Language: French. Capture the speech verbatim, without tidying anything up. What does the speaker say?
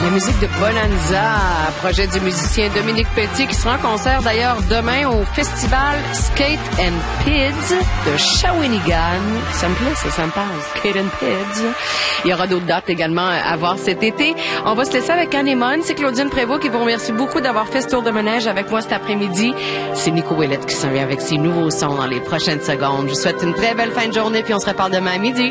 La musique de Bonanza, projet du musicien Dominique Petit qui sera en concert d'ailleurs demain au festival Skate and Pids de Shawinigan. Ça me plaît, ça, ça me parle. Skate and Pids. Il y aura d'autres dates également à voir cet été. On va se laisser avec Anémone. C'est Claudine Prévost qui vous remercie beaucoup d'avoir fait ce tour de manège avec moi cet après-midi. C'est Nico Ouellette qui s'en vient avec ses nouveaux sons dans les prochaines secondes. Je vous souhaite une très belle fin de journée puis on se reparle demain à midi.